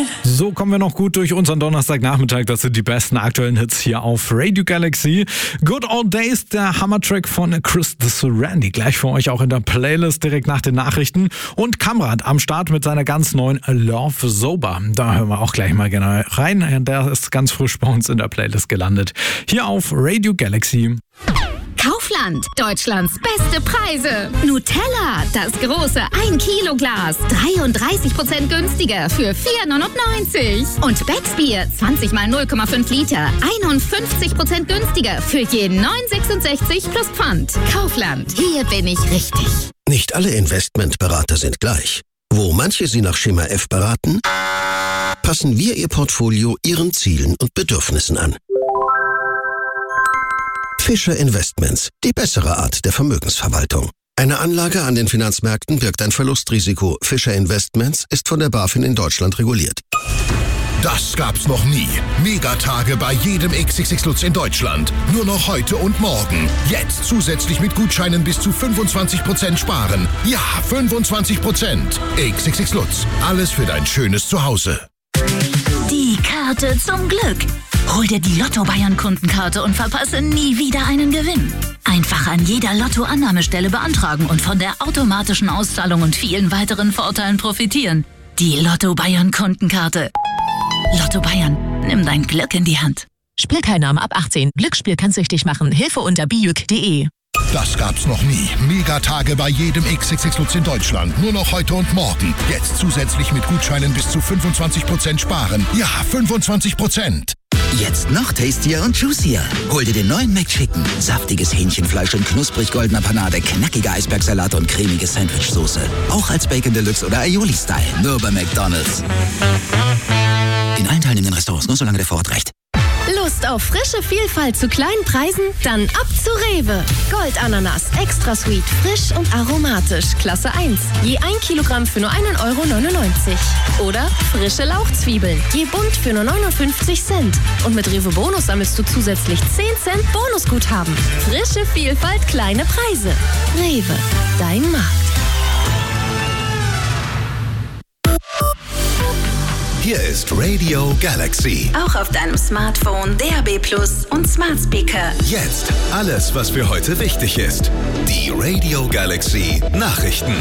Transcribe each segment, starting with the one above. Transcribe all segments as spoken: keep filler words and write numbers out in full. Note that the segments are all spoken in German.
So kommen wir noch gut durch unseren Donnerstagnachmittag. Das sind die besten aktuellen Hits hier auf Radio Galaxy. Good Old Days, der Hammertrack von Chris the Serenity. Gleich für euch auch in der Playlist direkt nach den Nachrichten. Und Kamrat am Start mit seiner ganz neuen Love Sober. Da hören wir auch gleich mal gerne rein. Der ist ganz frisch bei uns in der Playlist gelandet. Hier auf Radio Galaxy. Kaufland, Deutschlands beste Preise. Nutella, das große ein Kilo Glas, dreiunddreißig Prozent günstiger für vier neunundneunzig. Und Becksbier, zwanzig mal null Komma fünf Liter, einundfünfzig Prozent günstiger für jeden neun sechsundsechzig plus Pfand. Kaufland, hier bin ich richtig. Nicht alle Investmentberater sind gleich. Wo manche Sie nach Schema F beraten, passen wir Ihr Portfolio Ihren Zielen und Bedürfnissen an. Fischer Investments, die bessere Art der Vermögensverwaltung. Eine Anlage an den Finanzmärkten birgt ein Verlustrisiko. Fischer Investments ist von der BaFin in Deutschland reguliert. Das gab's noch nie. Megatage bei jedem X X X Lutz in Deutschland. Nur noch heute und morgen. Jetzt zusätzlich mit Gutscheinen bis zu fünfundzwanzig Prozent sparen. Ja, fünfundzwanzig Prozent. X X X Lutz. Alles für dein schönes Zuhause. Die Karte zum Glück. Hol dir die Lotto-Bayern-Kundenkarte und verpasse nie wieder einen Gewinn. Einfach an jeder Lotto-Annahmestelle beantragen und von der automatischen Auszahlung und vielen weiteren Vorteilen profitieren. Die Lotto-Bayern-Kundenkarte. Lotto Bayern, nimm dein Glück in die Hand. Spielteilnahme ab achtzehn. Glücksspiel kann süchtig machen. Hilfe unter bijuk punkt de. Das gab's noch nie. Megatage bei jedem X X X Lutz in Deutschland. Nur noch heute und morgen. Jetzt zusätzlich mit Gutscheinen bis zu fünfundzwanzig Prozent sparen. Ja, fünfundzwanzig Prozent. Jetzt noch tastier und juicier. Hol dir den neuen McChicken. Saftiges Hähnchenfleisch und knusprig goldener Panade, knackige Eisbergsalat und cremige Sandwichsoße. Auch als Bacon Deluxe oder Aioli-Style. Nur bei McDonald's. In allen teilnehmenden Restaurants, nur solange der Vorrat reicht. Lust auf frische Vielfalt zu kleinen Preisen? Dann ab zu Rewe. Goldananas, extra sweet, frisch und aromatisch, Klasse eins. Je ein Kilogramm für nur einen Euro neunundneunzig. Oder frische Lauchzwiebeln, je bunt für nur neunundfünfzig Cent. Und mit Rewe Bonus sammelst du zusätzlich zehn Cent Bonusguthaben. Frische Vielfalt, kleine Preise. Rewe, dein Markt. Hier ist Radio Galaxy. Auch auf deinem Smartphone, D A B Plus und Smart Speaker. Jetzt alles, was für heute wichtig ist. Die Radio Galaxy Nachrichten.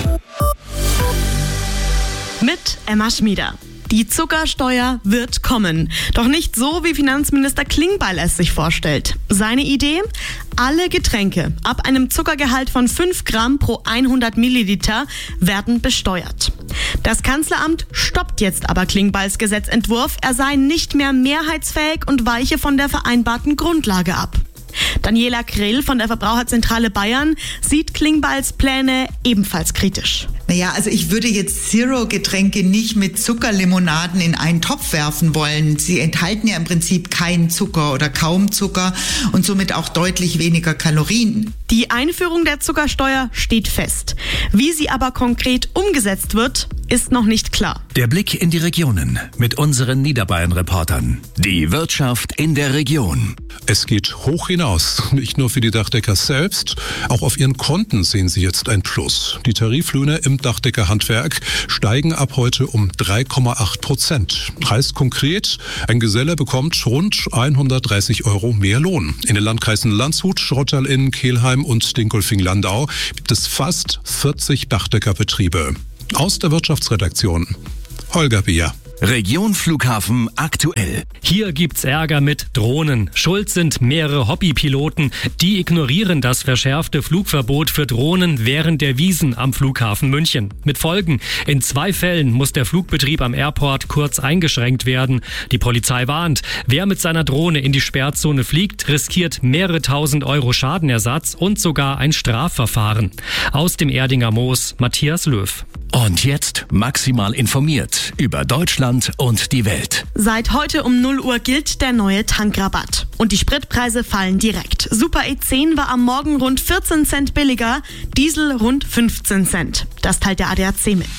Mit Emma Schmieder. Die Zuckersteuer wird kommen. Doch nicht so, wie Finanzminister Klingbeil es sich vorstellt. Seine Idee? Alle Getränke ab einem Zuckergehalt von fünf Gramm pro hundert Milliliter werden besteuert. Das Kanzleramt stoppt jetzt aber Klingbeils Gesetzentwurf. Er sei nicht mehr mehrheitsfähig und weiche von der vereinbarten Grundlage ab. Daniela Grill von der Verbraucherzentrale Bayern sieht Klingbeils Pläne ebenfalls kritisch. Naja, also ich würde jetzt Zero-Getränke nicht mit Zuckerlimonaden in einen Topf werfen wollen. Sie enthalten ja im Prinzip keinen Zucker oder kaum Zucker und somit auch deutlich weniger Kalorien. Die Einführung der Zuckersteuer steht fest. Wie sie aber konkret umgesetzt wird, ist noch nicht klar. Der Blick in die Regionen mit unseren Niederbayern-Reportern. Die Wirtschaft in der Region. Es geht hoch hinaus, nicht nur für die Dachdecker selbst, auch auf ihren Konten sehen sie jetzt ein Plus. Die Tariflöhne im Dachdeckerhandwerk steigen ab heute um drei Komma acht Prozent. Heißt konkret, ein Geselle bekommt rund hundertdreißig Euro mehr Lohn. In den Landkreisen Landshut, Schrottall-Inn, Kelheim und Dingolfing-Landau gibt es fast vierzig Dachdeckerbetriebe. Aus der Wirtschaftsredaktion, Holger Bier. Region Flughafen aktuell. Hier gibt's Ärger mit Drohnen. Schuld sind mehrere Hobbypiloten. Die ignorieren das verschärfte Flugverbot für Drohnen während der Wiesn am Flughafen München. Mit Folgen. In zwei Fällen muss der Flugbetrieb am Airport kurz eingeschränkt werden. Die Polizei warnt, wer mit seiner Drohne in die Sperrzone fliegt, riskiert mehrere tausend Euro Schadenersatz und sogar ein Strafverfahren. Aus dem Erdinger Moos, Matthias Löw. Und jetzt maximal informiert über Deutschland und die Welt. Seit heute um null Uhr gilt der neue Tankrabatt. Und die Spritpreise fallen direkt. Super E zehn war am Morgen rund vierzehn Cent billiger, Diesel rund fünfzehn Cent. Das teilt der A D A C mit.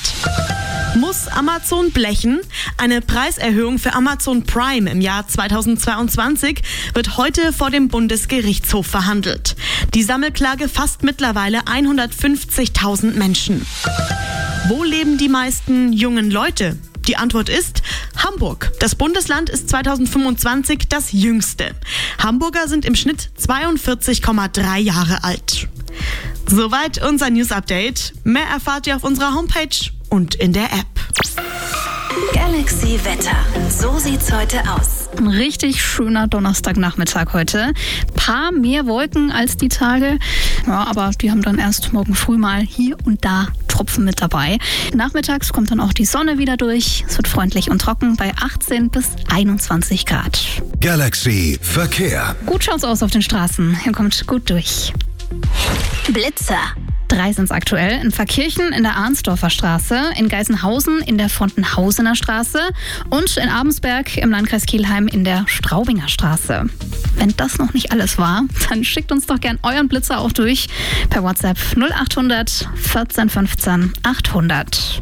Muss Amazon blechen? Eine Preiserhöhung für Amazon Prime im Jahr zweitausendzweiundzwanzig wird heute vor dem Bundesgerichtshof verhandelt. Die Sammelklage fasst mittlerweile hundertfünfzigtausend Menschen. Wo leben die meisten jungen Leute? Die Antwort ist Hamburg. Das Bundesland ist zweitausendfünfundzwanzig das jüngste. Hamburger sind im Schnitt zweiundvierzig Komma drei Jahre alt. Soweit unser News-Update. Mehr erfahrt ihr auf unserer Homepage und in der App. Galaxy Wetter. So sieht's heute aus. Ein richtig schöner Donnerstagnachmittag heute. Paar mehr Wolken als die Tage. Ja, aber die haben dann erst morgen früh mal hier und da Tropfen mit dabei. Nachmittags kommt dann auch die Sonne wieder durch. Es wird freundlich und trocken bei achtzehn bis einundzwanzig Grad. Galaxy Verkehr. Gut schaut's aus auf den Straßen. Ihr kommt gut durch. Blitzer. Drei sind es aktuell. In Pfarrkirchen in der Arnsdorfer Straße, in Geisenhausen in der Fontenhausener Straße und in Abensberg im Landkreis Kelheim in der Straubinger Straße. Wenn das noch nicht alles war, dann schickt uns doch gern euren Blitzer auch durch per WhatsApp null achthundert vierzehn fünfzehn achthundert.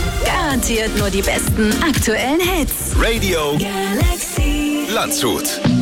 Garantiert nur die besten aktuellen Hits. Radio Galaxy Landshut.